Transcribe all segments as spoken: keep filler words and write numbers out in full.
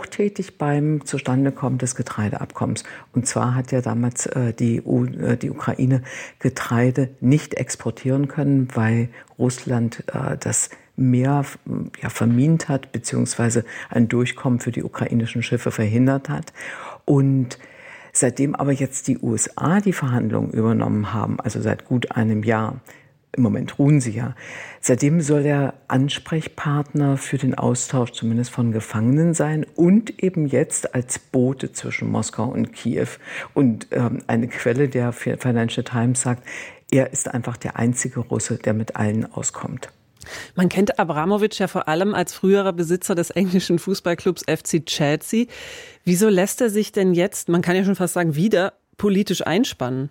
tätig beim Zustandekommen des Getreideabkommens. Und zwar hat ja damals äh, die, U- äh, die Ukraine Getreide nicht exportieren können, weil Russland äh, das Meer ja, vermint hat, beziehungsweise ein Durchkommen für die ukrainischen Schiffe verhindert hat. Und seitdem aber jetzt die U S A die Verhandlungen übernommen haben, also seit gut einem Jahr, im Moment ruhen sie ja, seitdem soll der Ansprechpartner für den Austausch zumindest von Gefangenen sein und eben jetzt als Bote zwischen Moskau und Kiew. Und ähm, eine Quelle der Financial Times sagt, er ist einfach der einzige Russe, der mit allen auskommt. Man kennt Abramovic ja vor allem als früherer Besitzer des englischen Fußballclubs F C Chelsea. Wieso lässt er sich denn jetzt, man kann ja schon fast sagen, wieder politisch einspannen?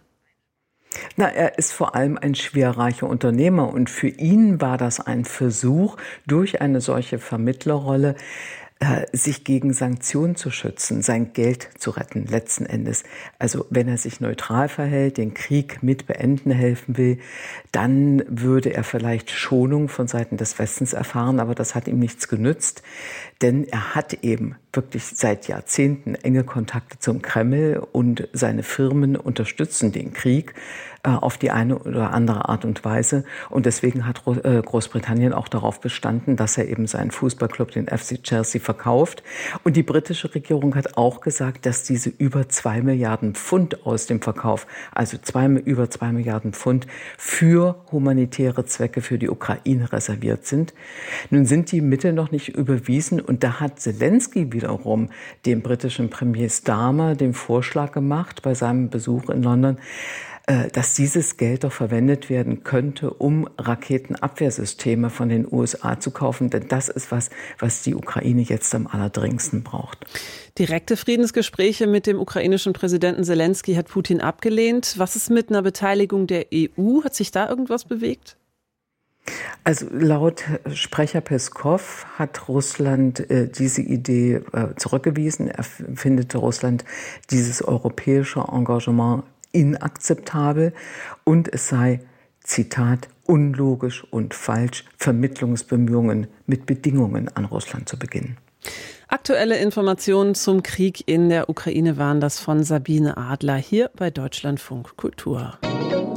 Na, er ist vor allem ein schwerreicher Unternehmer und für ihn war das ein Versuch, durch eine solche Vermittlerrolle äh, sich gegen Sanktionen zu schützen, sein Geld zu retten, letzten Endes. Also wenn er sich neutral verhält, den Krieg mit beenden helfen will, dann würde er vielleicht Schonung von Seiten des Westens erfahren, aber das hat ihm nichts genützt, denn er hat eben wirklich seit Jahrzehnten enge Kontakte zum Kreml und seine Firmen unterstützen den Krieg äh, auf die eine oder andere Art und Weise. Und deswegen hat äh, Großbritannien auch darauf bestanden, dass er eben seinen Fußballclub, den F C Chelsea, verkauft. Und die britische Regierung hat auch gesagt, dass diese über zwei Milliarden Pfund aus dem Verkauf, also zwei, über zwei Milliarden Pfund, für humanitäre Zwecke für die Ukraine reserviert sind. Nun sind die Mittel noch nicht überwiesen und da hat Zelensky wiederum dem britischen Premier Starmer den Vorschlag gemacht bei seinem Besuch in London, dass dieses Geld doch verwendet werden könnte, um Raketenabwehrsysteme von den U S A zu kaufen. Denn das ist was, was die Ukraine jetzt am allerdringendsten braucht. Direkte Friedensgespräche mit dem ukrainischen Präsidenten Zelensky hat Putin abgelehnt. Was ist mit einer Beteiligung der E U? Hat sich da irgendwas bewegt? Also laut Sprecher Peskov hat Russland äh, diese Idee äh, zurückgewiesen. Er findet Russland dieses europäische Engagement inakzeptabel und es sei, Zitat, unlogisch und falsch, Vermittlungsbemühungen mit Bedingungen an Russland zu beginnen. Aktuelle Informationen zum Krieg in der Ukraine waren das von Sabine Adler hier bei Deutschlandfunk Kultur.